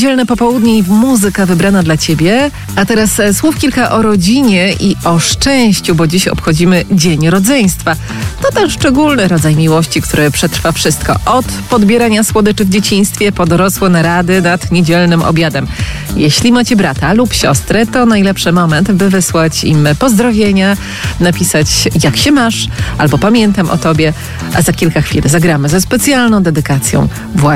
niedzielne popołudnie i muzyka wybrana dla Ciebie. A teraz słów kilka o rodzinie i o szczęściu, bo dziś obchodzimy Dzień Rodzeństwa. To ten szczególny rodzaj miłości, który przetrwa wszystko. Od podbierania słodyczy w dzieciństwie po dorosłe narady nad niedzielnym obiadem. Jeśli macie brata lub siostrę, to najlepszy moment, by wysłać im pozdrowienia, napisać jak się masz, albo pamiętam o Tobie, a za kilka chwil zagramy ze specjalną dedykacją właśnie